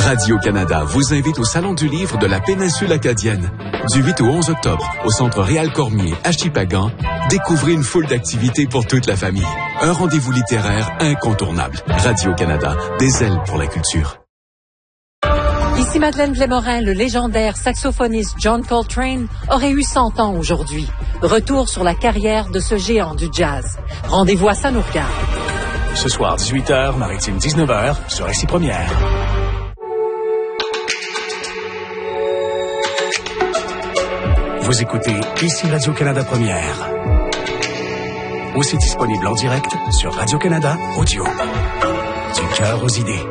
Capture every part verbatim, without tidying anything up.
Radio-Canada vous invite au Salon du livre de la péninsule acadienne. Du huit au onze octobre, au Centre Réal Cormier à Shippagan, découvrez une foule d'activités pour toute la famille. Un rendez-vous littéraire incontournable. Radio-Canada, des ailes pour la culture. Ici Madeleine Blais-Morin, le légendaire saxophoniste John Coltrane aurait eu cent ans aujourd'hui. Retour sur la carrière de ce géant du jazz. Rendez-vous à Ça nous regarde. Ce soir, dix-huit heures, Maritime dix-neuf heures, sur R C I Première. Vous écoutez ici Radio-Canada Première. Aussi disponible en direct sur Radio-Canada Audio. Du cœur aux idées.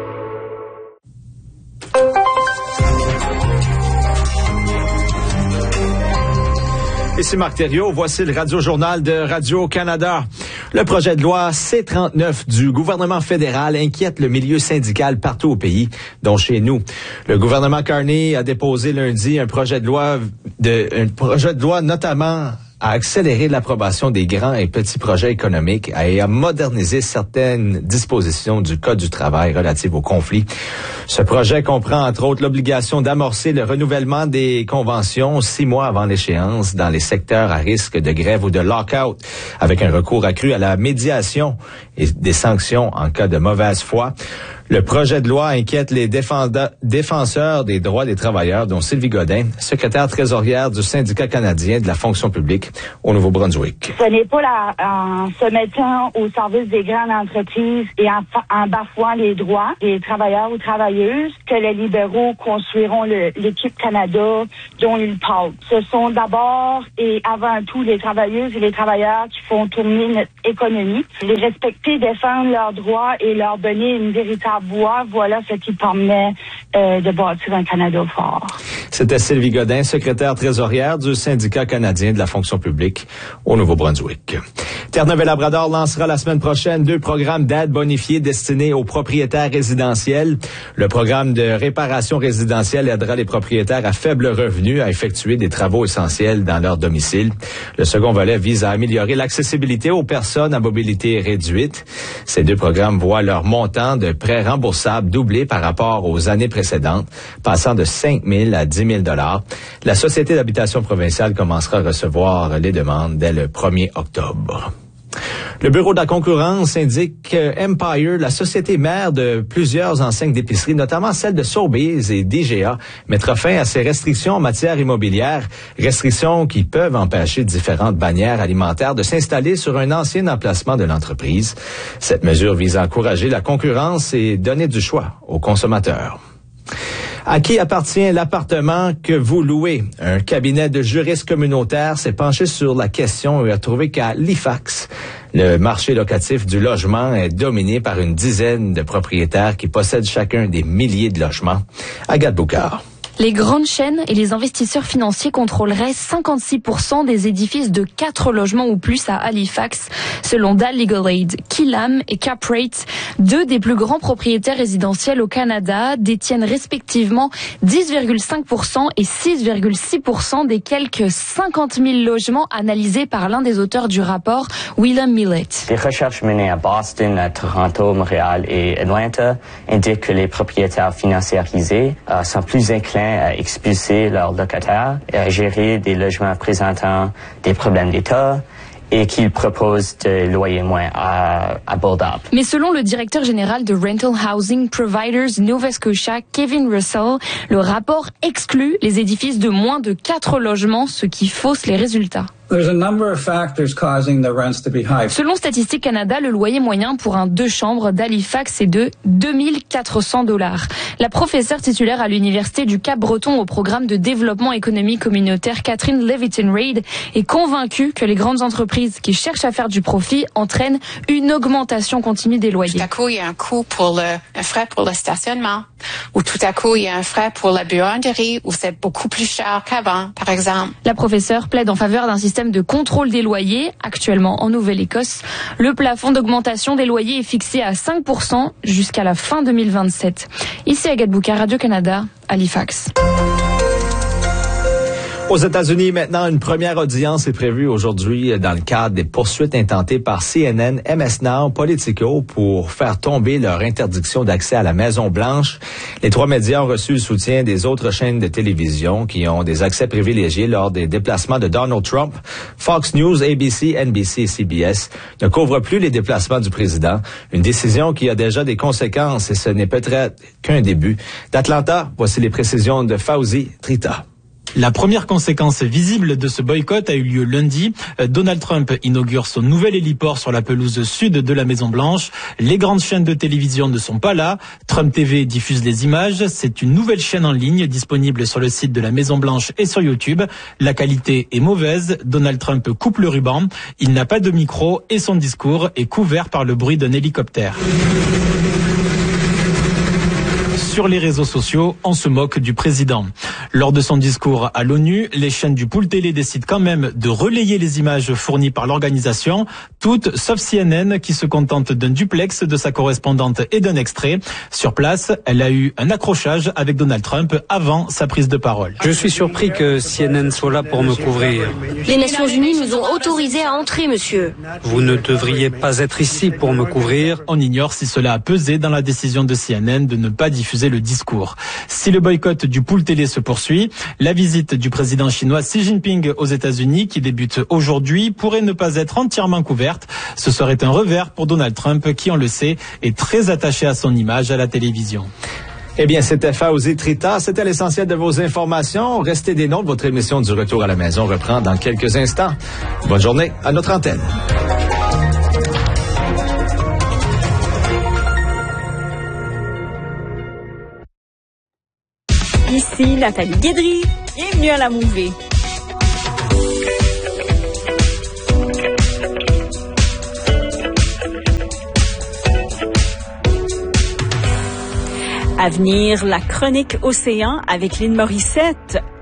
Ici Marc Thériault, voici le Radio-Journal de Radio-Canada. Le projet de loi C trente-neuf du gouvernement fédéral inquiète le milieu syndical partout au pays, dont chez nous. Le gouvernement Carney a déposé lundi un projet de loi, de, un projet de loi notamment à accélérer l'approbation des grands et petits projets économiques et à moderniser certaines dispositions du Code du travail relatives aux conflits. Ce projet comprend entre autres l'obligation d'amorcer le renouvellement des conventions six mois avant l'échéance dans les secteurs à risque de grève ou de lock-out, avec un recours accru à la médiation et des sanctions en cas de mauvaise foi. Le projet de loi inquiète les défenseurs des droits des travailleurs, dont Sylvie Godin, secrétaire trésorière du syndicat canadien de la fonction publique au Nouveau-Brunswick. Ce n'est pas la, en se mettant au service des grandes entreprises et en, en bafouant les droits des travailleurs ou travailleuses que les libéraux construiront le, l'équipe Canada dont ils parlent. Ce sont d'abord et avant tout les travailleuses et les travailleurs qui font tourner notre économie. Les respecter, défendre leurs droits et leur donner une véritable voix, voilà ce qui permet euh, de bâtir un Canada fort. C'était Sylvie Godin, secrétaire trésorière du syndicat canadien de la fonction publique au Nouveau-Brunswick. Terre-Neuve-et-Labrador lancera la semaine prochaine deux programmes d'aide bonifiée destinés aux propriétaires résidentiels. Le programme de réparation résidentielle aidera les propriétaires à faible revenu à effectuer des travaux essentiels dans leur domicile. Le second volet vise à améliorer l'accessibilité aux personnes à mobilité réduite. Ces deux programmes voient leur montant de prêt remboursable doublé par rapport aux années précédentes, passant de cinq mille à dix mille dollars. La Société d'habitation provinciale commencera à recevoir les demandes dès le premier octobre. Le Bureau de la concurrence indique que Empire, la société mère de plusieurs enseignes d'épicerie, notamment celle de Sobeys et d'I G A, mettra fin à ces restrictions en matière immobilière, restrictions qui peuvent empêcher différentes bannières alimentaires de s'installer sur un ancien emplacement de l'entreprise. Cette mesure vise à encourager la concurrence et donner du choix aux consommateurs. À qui appartient l'appartement que vous louez? Un cabinet de juristes communautaires s'est penché sur la question et a trouvé qu'à Halifax, le marché locatif du logement est dominé par une dizaine de propriétaires qui possèdent chacun des milliers de logements. Agathe Boucard. Les grandes chaînes et les investisseurs financiers contrôleraient cinquante-six pour cent des édifices de quatre logements ou plus à Halifax, selon Dal Legal Aid. Killam et Caprate, deux des plus grands propriétaires résidentiels au Canada, détiennent respectivement dix virgule cinq pour cent et six virgule six pour cent des quelques cinquante mille logements analysés par l'un des auteurs du rapport, William Millett. Les recherches menées à Boston, à Toronto, Montréal et Atlanta indiquent que les propriétaires financiarisés euh, sont plus inclins à expulser leurs locataires et à gérer des logements présentant des problèmes d'état et qu'ils proposent des loyers moins abordables. Mais selon le directeur général de Rental Housing Providers Nova Scotia, Kevin Russell, le rapport exclut les édifices de moins de quatre logements, ce qui fausse les résultats. There's a number of factors causing the rents to be high. Selon Statistique Canada, le loyer moyen pour un deux chambres d'Halifax est de deux mille quatre cents dollars. La professeure titulaire à l'Université du Cap-Breton au programme de développement économique communautaire, Catherine Leviton-Reid, est convaincue que les grandes entreprises qui cherchent à faire du profit entraînent une augmentation continue des loyers. Tout à coup, il y a un coût pour le, un frais pour le stationnement, ou tout à coup, il y a un frais pour la buanderie, où c'est beaucoup plus cher qu'avant, par exemple. La professeure plaide en faveur d'un système de contrôle des loyers. Actuellement, en Nouvelle-Écosse, le plafond d'augmentation des loyers est fixé à cinq pour cent jusqu'à la fin deux mille vingt-sept. Ici Agathe Boucard, Radio-Canada, Halifax. Aux États-Unis, maintenant, une première audience est prévue aujourd'hui dans le cadre des poursuites intentées par C N N, M S Now, Politico pour faire tomber leur interdiction d'accès à la Maison-Blanche. Les trois médias ont reçu le soutien des autres chaînes de télévision qui ont des accès privilégiés lors des déplacements de Donald Trump. Fox News, A B C, N B C et C B S ne couvrent plus les déplacements du président. Une décision qui a déjà des conséquences et ce n'est peut-être qu'un début. D'Atlanta, voici les précisions de Fauzi Trita. La première conséquence visible de ce boycott a eu lieu lundi. Donald Trump inaugure son nouvel héliport sur la pelouse sud de la Maison-Blanche. Les grandes chaînes de télévision ne sont pas là. Trump T V diffuse les images. C'est une nouvelle chaîne en ligne disponible sur le site de la Maison-Blanche et sur YouTube. La qualité est mauvaise. Donald Trump coupe le ruban. Il n'a pas de micro et son discours est couvert par le bruit d'un hélicoptère. Sur les réseaux sociaux, on se moque du président. Lors de son discours à l'ONU, les chaînes du pool télé décident quand même de relayer les images fournies par l'organisation, toutes sauf C N N qui se contente d'un duplex de sa correspondante et d'un extrait. Sur place, elle a eu un accrochage avec Donald Trump avant sa prise de parole. Je suis surpris que C N N soit là pour me couvrir. Les Nations Unies nous ont autorisés à entrer, monsieur. Vous ne devriez pas être ici pour me couvrir. On ignore si cela a pesé dans la décision de C N N de ne pas diffuser le discours. Si le boycott du pool télé se poursuit, la visite du président chinois Xi Jinping aux États-Unis, qui débute aujourd'hui, pourrait ne pas être entièrement couverte. Ce serait un revers pour Donald Trump, qui, on le sait, est très attaché à son image à la télévision. Eh bien, c'était Fauzi Trita. C'était l'essentiel de vos informations. Restez des nôtres. Votre émission du Retour à la maison reprend dans quelques instants. Bonne journée à notre antenne. Ici Nathalie Guédry, bienvenue à la Mouvée. À venir, la chronique Océan avec Lynn Morissette.